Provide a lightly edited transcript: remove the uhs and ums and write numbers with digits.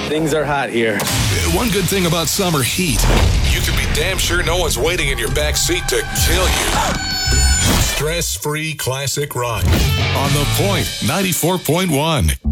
Things are hot here. One good thing about summer heat, you can be damn sure no one's waiting in your back seat to kill you. Stress-free classic rock on The Point 94.1.